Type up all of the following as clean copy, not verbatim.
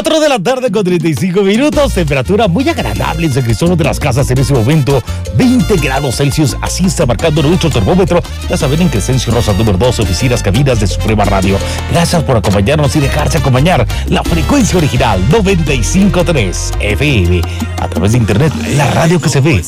4 de la tarde con 35 minutos, temperatura muy agradable en San Cristóbal de las Casas en ese momento, 20 grados Celsius, así está marcando nuestro termómetro. Ya saben, en Crescencio Rosa número 2, oficinas, cabinas de Suprema Radio. Gracias por acompañarnos y dejarse acompañar. La frecuencia original 95.3 FM, a través de internet, la radio que se ve,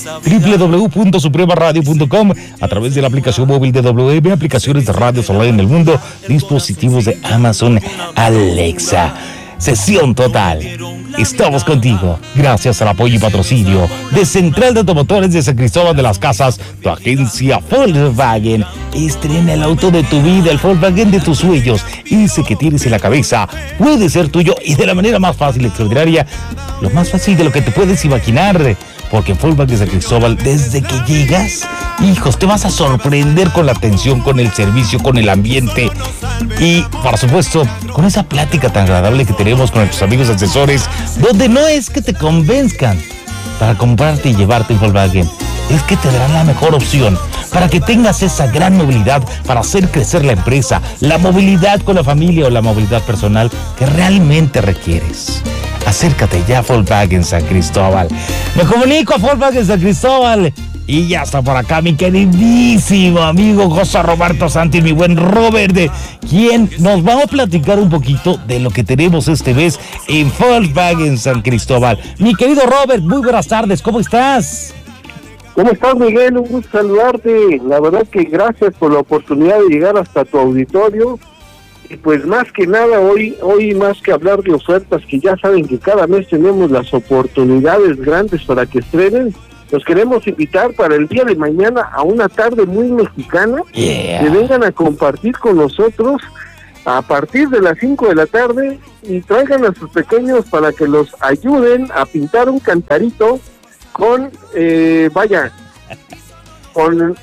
www.supremaradio.com, a través de la aplicación móvil de WM, aplicaciones de radio solar en el mundo, dispositivos de Amazon Alexa. Sesión total. Estamos contigo. Gracias al apoyo y patrocinio de Central de Automotores de San Cristóbal de las Casas, tu agencia Volkswagen. Estrena el auto de tu vida, el Volkswagen de tus sueños. Ese que tienes en la cabeza puede ser tuyo y de la manera más fácil y extraordinaria. Lo más fácil de lo que te puedes imaginar. Porque en Volkswagen de San Cristóbal, desde que llegas, hijos, te vas a sorprender con la atención, con el servicio, con el ambiente y, por supuesto, con esa plática tan agradable que tenemos con nuestros amigos asesores, donde no es que te convenzcan para comprarte y llevarte en Volkswagen, es que te darán la mejor opción para que tengas esa gran movilidad para hacer crecer la empresa, la movilidad con la familia o la movilidad personal que realmente requieres. Acércate ya a Volkswagen San Cristóbal. Me comunico a Volkswagen San Cristóbal y ya está por acá mi queridísimo amigo José Roberto Santi, mi buen Robert, quien nos va a platicar un poquito de lo que tenemos este mes en Volkswagen San Cristóbal. Mi querido Robert, muy buenas tardes, ¿cómo estás? ¿Cómo estás, Miguel? Un gusto saludarte. La verdad que gracias por la oportunidad de llegar hasta tu auditorio. Y pues más que nada, hoy más que hablar de ofertas, que ya saben que cada mes tenemos las oportunidades grandes para que estrenen, los queremos invitar para el día de mañana a una tarde muy mexicana, que vengan a compartir con nosotros a partir de las 5 de la tarde y traigan a sus pequeños para que los ayuden a pintar un cantarito con, con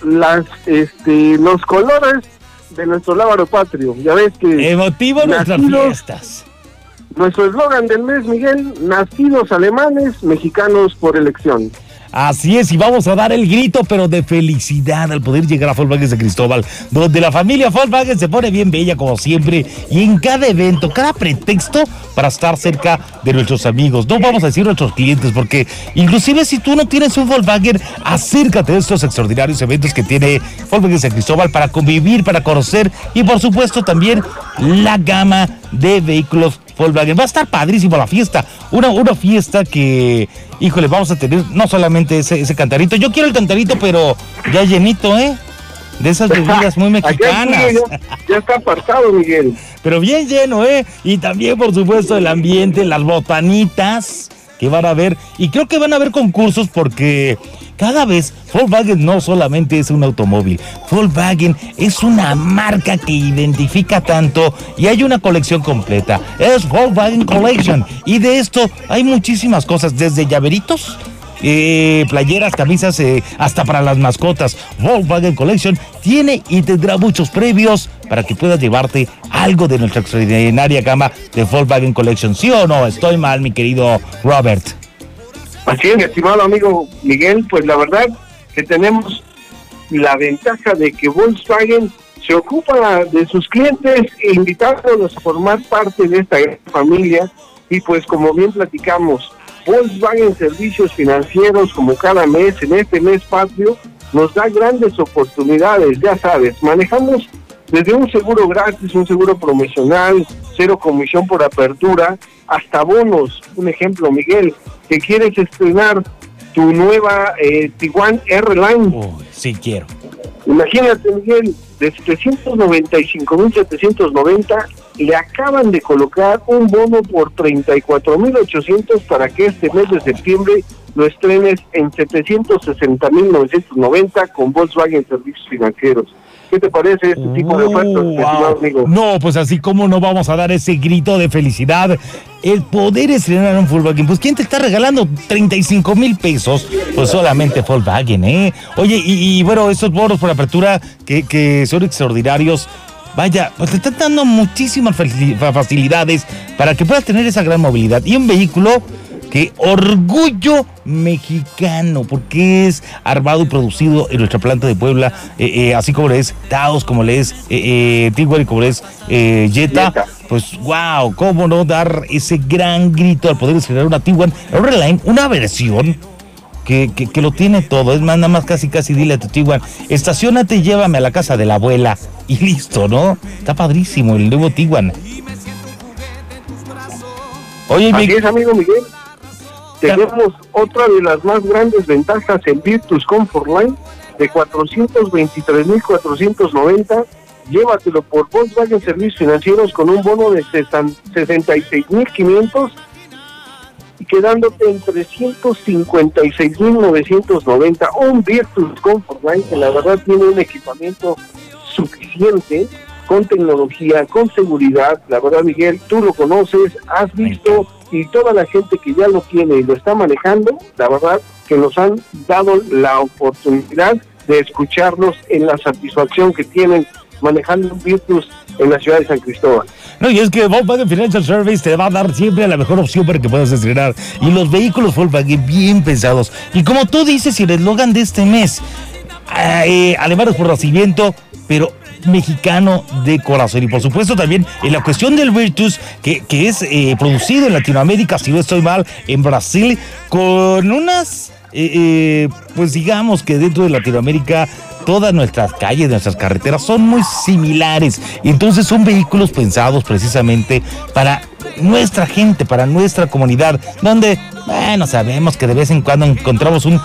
los colores de nuestro lábaro patrio. Ya ves que emotivo nuestras fiestas. Nuestro eslogan del mes, Miguel: nacidos alemanes, mexicanos por elección. Así es, y vamos a dar el grito, pero de felicidad al poder llegar a Volkswagen San Cristóbal, donde la familia Volkswagen se pone bien bella como siempre, y en cada evento, cada pretexto para estar cerca de nuestros amigos. No vamos a decir nuestros clientes, porque inclusive si tú no tienes un Volkswagen, acércate a estos extraordinarios eventos que tiene Volkswagen San Cristóbal para convivir, para conocer, y por supuesto también la gama de vehículos Volkswagen. Va a estar padrísimo la fiesta, una fiesta que, híjole, vamos a tener no solamente ese cantarito. Yo quiero el cantarito, pero ya llenito, de esas bebidas muy mexicanas. Ya está apartado, Miguel. Pero bien lleno, y también, por supuesto, el ambiente, las botanitas que van a ver, y creo que van a haber concursos porque cada vez Volkswagen no solamente es un automóvil, Volkswagen es una marca que identifica tanto y hay una colección completa, es Volkswagen Collection, y de esto hay muchísimas cosas, desde llaveritos, playeras, camisas, hasta para las mascotas. Volkswagen Collection tiene y tendrá muchos premios para que puedas llevarte algo de nuestra extraordinaria gama de Volkswagen Collection. ¿Sí o no? Estoy mal, mi querido Robert. Así es, mi estimado amigo Miguel, pues la verdad que tenemos la ventaja de que Volkswagen se ocupa de sus clientes e invitándolos a formar parte de esta gran familia. Y pues como bien platicamos, Volkswagen Servicios Financieros, como cada mes, en este mes patrio, nos da grandes oportunidades. Ya sabes, manejamos desde un seguro gratis, un seguro promocional, 0 comisión por apertura, hasta bonos. Un ejemplo, Miguel, que quieres estrenar tu nueva Tiguan R-Line. Sí quiero. Imagínate, Miguel, de 795,790 le acaban de colocar un bono por 34,800 para que este mes de septiembre lo estrenes en 760,990 con Volkswagen Servicios Financieros. ¿Qué te parece este tipo de ofertas, estimado amigo? No, pues así como no vamos a dar ese grito de felicidad, el poder estrenar un Volkswagen. Pues ¿quién te está regalando 35,000 pesos? Pues solamente Volkswagen, Oye, y bueno, estos bonos por apertura que son extraordinarios, vaya, pues te están dando muchísimas facilidades para que puedas tener esa gran movilidad. Y un vehículo que orgullo mexicano, porque es armado y producido en nuestra planta de Puebla, así como le es Taos, como le es Tiguan y como le es Jetta. pues wow, cómo no dar ese gran grito al poder estrenar una Tiguan Line, una versión que lo tiene todo. Es más, nada más casi dile a tu Tiguan, estaciónate y llévame a la casa de la abuela y listo, ¿no? Está padrísimo el nuevo Tiguan. Oye, así es, amigo Miguel. Tenemos otra de las más grandes ventajas en Virtus Comfort Line de 423,490. Llévatelo por Volkswagen Servicios Financieros con un bono de 66,500 y quedándote en 356,990. Un Virtus Comfort Line que la verdad tiene un equipamiento suficiente, con tecnología, con seguridad. La verdad, Miguel, tú lo conoces, has visto, y toda la gente que ya lo tiene y lo está manejando, la verdad que nos han dado la oportunidad de escucharlos en la satisfacción que tienen manejando un Virtus en la ciudad de San Cristóbal. No, y es que Volkswagen Financial Service te va a dar siempre la mejor opción para que puedas estrenar. Y los vehículos Volkswagen bien pensados. Y como tú dices, y el eslogan de este mes, alemanes por nacimiento, pero mexicano de corazón. Y por supuesto también en la cuestión del Virtus, que es producido en Latinoamérica, si no estoy mal, en Brasil, con unas, pues digamos que dentro de Latinoamérica todas nuestras calles, nuestras carreteras son muy similares. Y entonces son vehículos pensados precisamente para nuestra gente, para nuestra comunidad, donde, bueno, sabemos que de vez en cuando encontramos un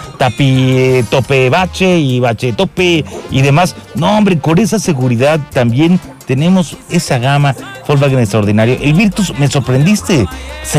tope bache y bache tope y demás. No, hombre, con esa seguridad también tenemos esa gama Volkswagen extraordinario. El Virtus, me sorprendiste,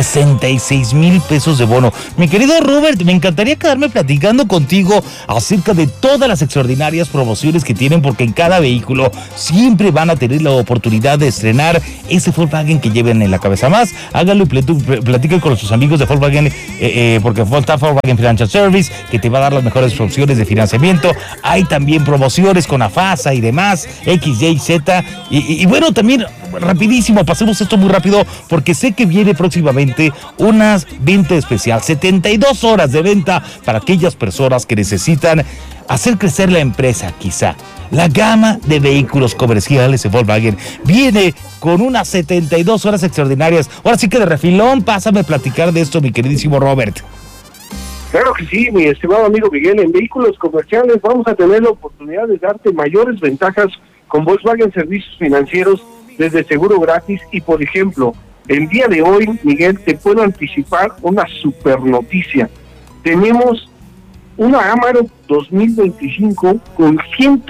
66,000 pesos de bono. Mi querido Robert, me encantaría quedarme platicando contigo acerca de todas las extraordinarias promociones que tienen, porque en cada vehículo siempre van a tener la oportunidad de estrenar ese Volkswagen que lleven en la cabeza. Más, háganlo y platiquen con sus amigos de Volkswagen, porque está Volkswagen Financial Service, que te va a dar las mejores opciones de financiamiento. Hay también promociones con AFASA y demás, X, Y, Z. Y bueno, también rapidísimo, pasemos esto muy rápido porque sé que viene próximamente una venta especial, 72 horas de venta para aquellas personas que necesitan hacer crecer la empresa, quizá. La gama de vehículos comerciales de Volkswagen viene con unas 72 horas extraordinarias. Ahora sí que de refilón, pásame a platicar de esto, mi queridísimo Robert. Claro que sí, mi estimado amigo Miguel. En vehículos comerciales vamos a tener la oportunidad de darte mayores ventajas con Volkswagen Servicios Financieros desde seguro gratis. Y por ejemplo, el día de hoy, Miguel, te puedo anticipar una super noticia. Tenemos una Amarok 2025 con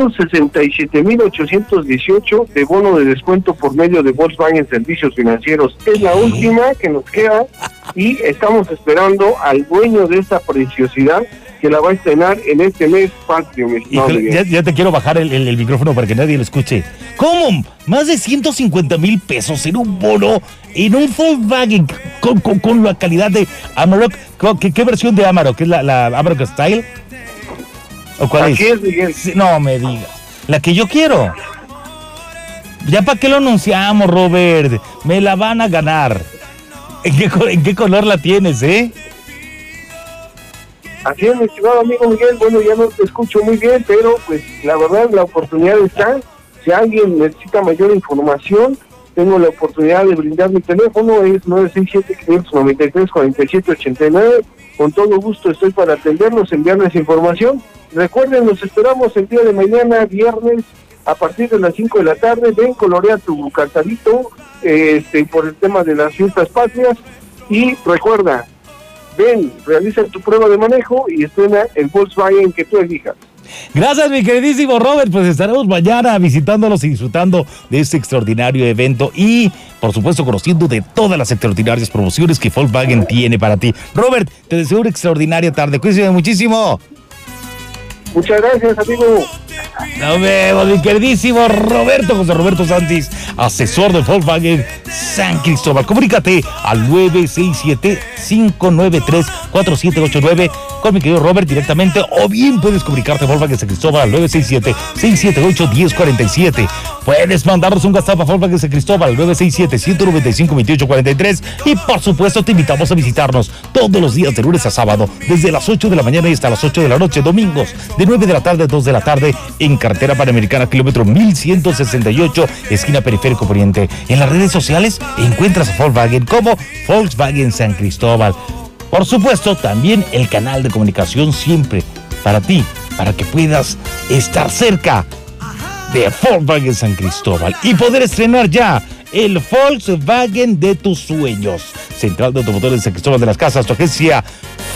167,818 de bono de descuento por medio de Volkswagen Servicios Financieros. Es la última que nos queda y estamos esperando al dueño de esta preciosidad, que la va a estrenar en este mes patrio. Ya te quiero bajar el micrófono para que nadie lo escuche. ¿Cómo? Más de 150,000 pesos en un bono, en un Volkswagen con la calidad de Amarok. ¿Qué versión de Amarok? ¿Es la Amarok Style? ¿O cuál Así es, Miguel. No me digas. La que yo quiero. ¿Ya para qué lo anunciamos, Robert? Me la van a ganar. ¿En qué color la tienes, Así es, mi estimado amigo Miguel. Bueno, ya no te escucho muy bien, pero pues la verdad la oportunidad está. Si alguien necesita mayor información, tengo la oportunidad de brindar mi teléfono, es 967-593-4789. Con todo gusto estoy para atenderlos, enviarles información. Recuerden, nos esperamos el día de mañana, viernes, a partir de las 5 de la tarde. Ven, colorea tu cartadito por el tema de las fiestas patrias. Y recuerda, ven, realiza tu prueba de manejo y estrena el Volkswagen que tú elijas. Gracias, mi queridísimo Robert. Pues estaremos mañana visitándolos y disfrutando de este extraordinario evento y, por supuesto, conociendo de todas las extraordinarias promociones que Volkswagen tiene para ti. Robert, te deseo una extraordinaria tarde. Cuídate muchísimo. Muchas gracias, amigo. Nos vemos, mi queridísimo José Roberto Santis, asesor de Volkswagen San Cristóbal. Comunícate al 967-593-4789 con mi querido Robert directamente, o bien puedes comunicarte a Volkswagen San Cristóbal al 967-678-1047. Puedes mandarnos un WhatsApp a Volkswagen San Cristóbal al 967-195-2843 y por supuesto te invitamos a visitarnos todos los días de lunes a sábado desde las 8 de la mañana y hasta las 8 de la noche, domingos de 9 de la tarde a 2 de la tarde en Carretera Panamericana, kilómetro 1168, esquina Periférico Poniente. En las redes sociales encuentras a Volkswagen como Volkswagen San Cristóbal. Por supuesto, también el canal de comunicación siempre para ti, para que puedas estar cerca de Volkswagen San Cristóbal y poder estrenar ya el Volkswagen de tus sueños. Central de Automotores San Cristóbal de las Casas, tu agencia